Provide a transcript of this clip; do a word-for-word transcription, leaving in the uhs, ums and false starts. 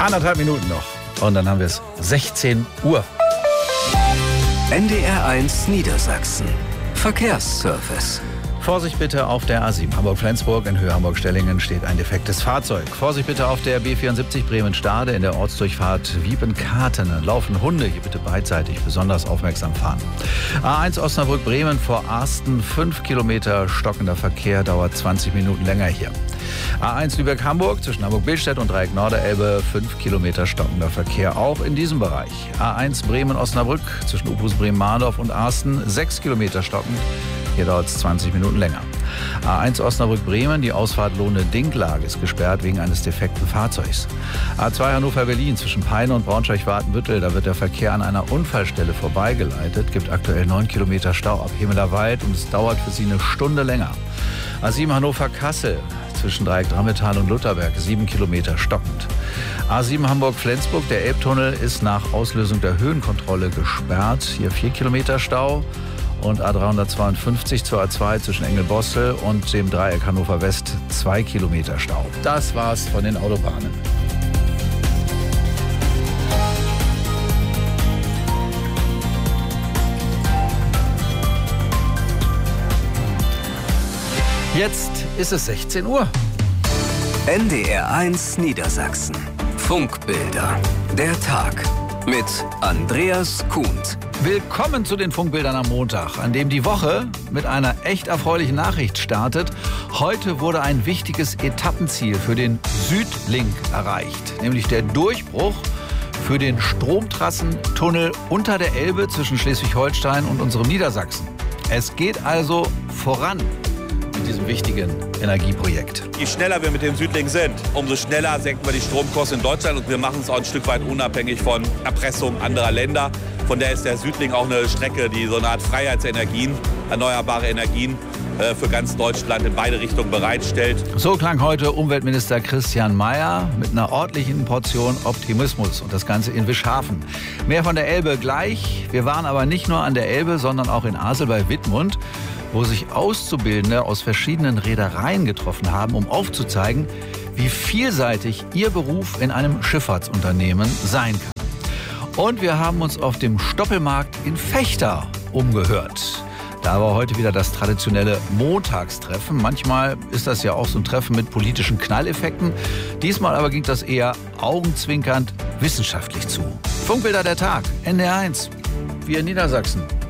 Anderthalb Minuten noch. Und dann haben wir es sechzehn Uhr. N D R eins Niedersachsen. Verkehrsservice. Vorsicht bitte auf der A sieben Hamburg-Flensburg. In Höhe Hamburg-Stellingen steht ein defektes Fahrzeug. Vorsicht bitte auf der B vierundsiebzig Bremen-Stade in der Ortsdurchfahrt Wiepen-Katene. Laufen Hunde, hier bitte beidseitig besonders aufmerksam fahren. A eins Osnabrück-Bremen vor Arsten, fünf Kilometer stockender Verkehr, dauert zwanzig Minuten länger hier. A eins Lübeck-Hamburg zwischen Hamburg-Billstedt und Dreieck Norderelbe, fünf Kilometer stockender Verkehr auch in diesem Bereich. A eins Bremen-Osnabrück zwischen Upus Bremen-Mahndorf und Arsten, sechs Kilometer stockend. Hier dauert es zwanzig Minuten länger. A eins Osnabrück-Bremen, die Ausfahrt Lohne-Dinklage ist gesperrt wegen eines defekten Fahrzeugs. A zwei Hannover-Berlin zwischen Peine und Braunschweig-Watenbüttel, da wird der Verkehr an einer Unfallstelle vorbeigeleitet. Gibt aktuell neun Kilometer Stau ab Hemelerwald und es dauert für Sie eine Stunde länger. A sieben Hannover-Kassel zwischen Dreieck-Drammetal und Lutherberg, sieben Kilometer stockend. A sieben Hamburg-Flensburg, der Elbtunnel ist nach Auslösung der Höhenkontrolle gesperrt. Hier vier Kilometer Stau. Und A dreihundertzweiundfünfzig zur A zwei zwischen Engelbossel und dem Dreieck Hannover West, zwei Kilometer Stau. Das war's von den Autobahnen. Jetzt ist es sechzehn Uhr. N D R eins Niedersachsen. Funkbilder. Der Tag mit Andreas Kuhnt. Willkommen zu den Funkbildern am Montag, an dem die Woche mit einer echt erfreulichen Nachricht startet. Heute wurde ein wichtiges Etappenziel für den Südlink erreicht, nämlich der Durchbruch für den Stromtrassentunnel unter der Elbe zwischen Schleswig-Holstein und unserem Niedersachsen. Es geht also voran mit diesem wichtigen Energieprojekt. Je schneller wir mit dem Südlink sind, umso schneller senken wir die Stromkosten in Deutschland und wir machen es auch ein Stück weit unabhängig von Erpressung anderer Länder. Von daher ist der Südlink auch eine Strecke, die so eine Art Freiheitsenergien, erneuerbare Energien äh, für ganz Deutschland in beide Richtungen bereitstellt. So klang heute Umweltminister Christian Mayer mit einer ordentlichen Portion Optimismus und das Ganze in Wischhafen. Mehr von der Elbe gleich. Wir waren aber nicht nur an der Elbe, sondern auch in Asel bei Wittmund, wo sich Auszubildende aus verschiedenen Reedereien getroffen haben, um aufzuzeigen, wie vielseitig ihr Beruf in einem Schifffahrtsunternehmen sein kann. Und wir haben uns auf dem Stoppelmarkt in Vechta umgehört. Da war heute wieder das traditionelle Montagstreffen. Manchmal ist das ja auch so ein Treffen mit politischen Knalleffekten. Diesmal aber ging das eher augenzwinkernd wissenschaftlich zu. Funkbilder der Tag, N D R eins, wir in Niedersachsen.